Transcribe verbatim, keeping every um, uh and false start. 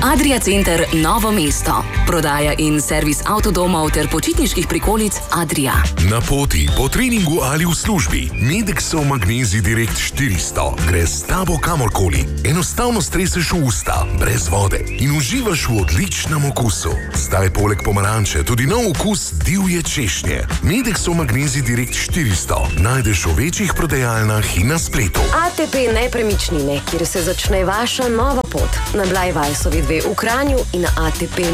Adria Center Novo mesto. Prodaja in servis avtodomov ter počitniških prikolic Adria. Na poti, po treningu ali v službi. Medexov Magnezij Direkt štiristo gre s tabo kamorkoli. Enostavno streseš v usta, brez vode in uživaš v odličnem okusu. Zdaj poleg pomaranče tudi nov okus divje češnje. Medexov Magnezij Direkt štiristo najdeš v večjih prodajalnah in na spletu. A T P Nepremičnine, kjer se začne vaša nova pot. Na Blajvajsovi dve v Kranju in na A T P